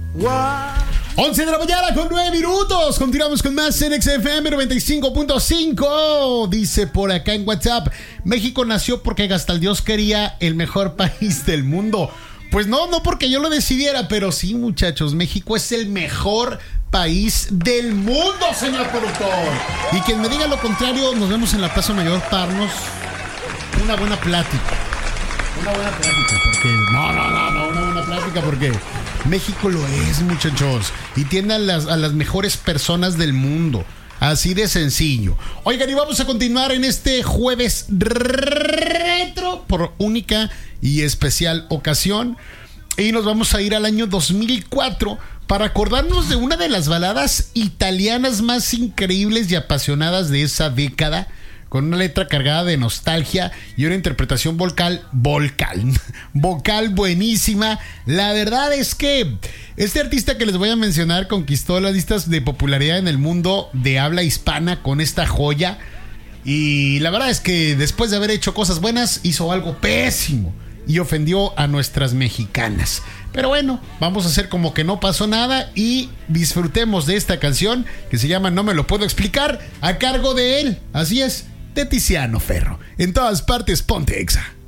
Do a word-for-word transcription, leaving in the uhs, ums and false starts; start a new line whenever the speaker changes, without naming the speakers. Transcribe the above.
once de la mañana con nueve minutos. Continuamos con más en X F M noventa y cinco punto cinco. Dice por acá en WhatsApp: México nació porque Gastaldios quería el mejor país del mundo. Pues no, no porque yo lo decidiera, pero sí, muchachos, México es el mejor país del mundo, señor productor. Y quien me diga lo contrario, nos vemos en la Plaza Mayor para darnos una buena plática. Una buena plática, porque... No, no, no, no, una buena plática, porque México lo es, muchachos. Y tiene a las, a las mejores personas del mundo. Así de sencillo. Oigan, y vamos a continuar en este jueves retro por única y especial ocasión. Y nos vamos a ir al año dos mil cuatro para acordarnos de una de las baladas italianas más increíbles y apasionadas de esa década, con una letra cargada de nostalgia y una interpretación vocal, vocal, vocal buenísima. La verdad es que este artista que les voy a mencionar conquistó las listas de popularidad en el mundo de habla hispana con esta joya. Y la verdad es que después de haber hecho cosas buenas, hizo algo pésimo y ofendió a nuestras mexicanas. Pero bueno, vamos a hacer como que no pasó nada y disfrutemos de esta canción que se llama No me lo puedo explicar, a cargo de él. Así es, de Tiziano Ferro. En todas partes, ponte Exa.